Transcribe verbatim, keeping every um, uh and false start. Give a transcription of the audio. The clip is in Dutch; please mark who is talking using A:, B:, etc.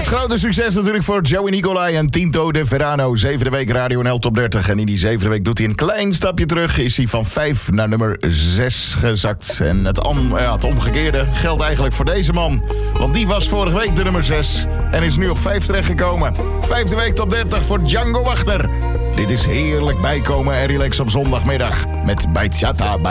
A: Het grote succes natuurlijk voor Joey Nicolai en Tinto de Verano. Zevende week Radio N L Top dertig. En in die zevende week doet hij een klein stapje terug. Is hij van vijf naar nummer zes gezakt. En het, om, ja, het omgekeerde geldt eigenlijk voor deze man. Want die was vorige week de nummer zes. En is nu op vijf terechtgekomen. Vijfde week Top dertig voor Django Wachter. Dit is heerlijk bijkomen en relax op zondagmiddag. Met Bachata bij